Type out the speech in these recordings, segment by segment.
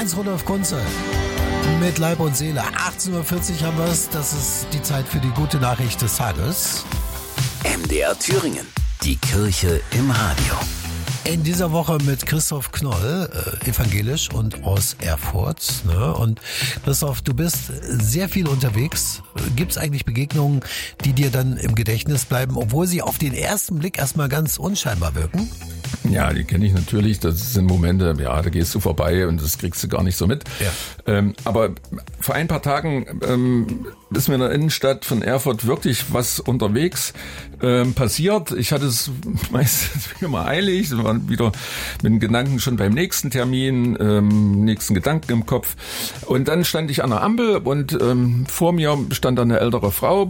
Heinz-Rudolf Kunze mit Leib und Seele. 18.40 Uhr haben wir es. Das ist die Zeit für die gute Nachricht des Tages. MDR Thüringen. Die Kirche im Radio. In dieser Woche mit Christoph Knoll, evangelisch und aus Erfurt. Ne? Und Christoph, du bist sehr viel unterwegs. Gibt es eigentlich Begegnungen, die dir dann im Gedächtnis bleiben, obwohl sie auf den ersten Blick erstmal ganz unscheinbar wirken? Ja, die kenne ich natürlich. Das sind Momente, ja, da gehst du vorbei und das kriegst du gar nicht so mit. Ja. Aber vor ein paar Tagen ist mir in der Innenstadt von Erfurt wirklich was unterwegs passiert. Ich hatte es meistens immer eilig, war wieder mit den Gedanken schon beim nächsten Termin, nächsten Gedanken im Kopf. Und dann stand ich an der Ampel und vor mir stand eine ältere Frau,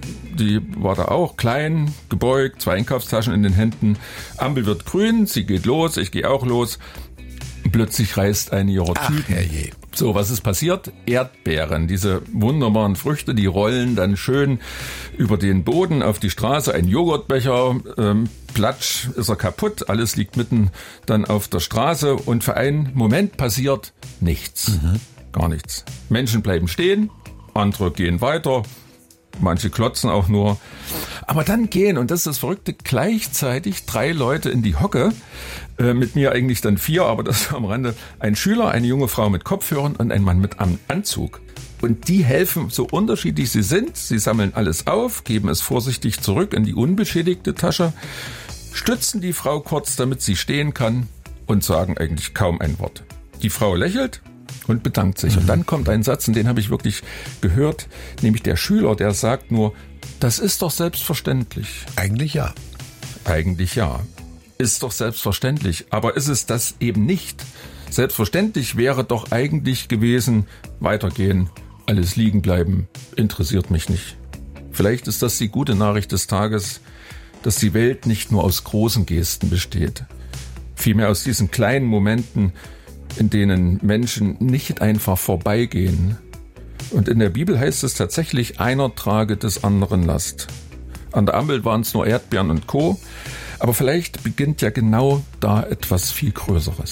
die war da auch klein, gebeugt, 2 Einkaufstaschen in den Händen. Ampel wird grün, sie geht los, ich gehe auch los. Plötzlich reißt eine ihrer Tüten. So, was ist passiert? Erdbeeren, diese wunderbaren Früchte, die rollen dann schön über den Boden auf die Straße. Ein Joghurtbecher, platsch, ist er kaputt. Alles liegt mitten dann auf der Straße. Und für einen Moment passiert nichts. Gar nichts. Menschen bleiben stehen, andere gehen weiter. Manche klotzen auch nur. Aber dann gehen, und das ist das Verrückte, gleichzeitig 3 Leute in die Hocke. Mit mir eigentlich dann 4, aber das am Rande. Ein Schüler, eine junge Frau mit Kopfhörern und ein Mann mit einem Anzug. Und die helfen, so unterschiedlich sie sind. Sie sammeln alles auf, geben es vorsichtig zurück in die unbeschädigte Tasche, stützen die Frau kurz, damit sie stehen kann und sagen eigentlich kaum ein Wort. Die Frau lächelt und bedankt sich. Und dann kommt ein Satz, und den habe ich wirklich gehört, nämlich der Schüler, der sagt nur, das ist doch selbstverständlich. Eigentlich ja. Eigentlich ja. Ist doch selbstverständlich. Aber ist es das eben nicht? Selbstverständlich wäre doch eigentlich gewesen, weitergehen, alles liegen bleiben, interessiert mich nicht. Vielleicht ist das die gute Nachricht des Tages, dass die Welt nicht nur aus großen Gesten besteht. Vielmehr aus diesen kleinen Momenten, in denen Menschen nicht einfach vorbeigehen. Und in der Bibel heißt es tatsächlich, einer trage des anderen Last. An der Ampel waren es nur Erdbeeren und Co., aber vielleicht beginnt ja genau da etwas viel Größeres.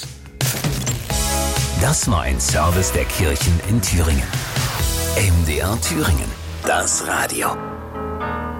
Das war ein Service der Kirchen in Thüringen. MDR Thüringen, das Radio.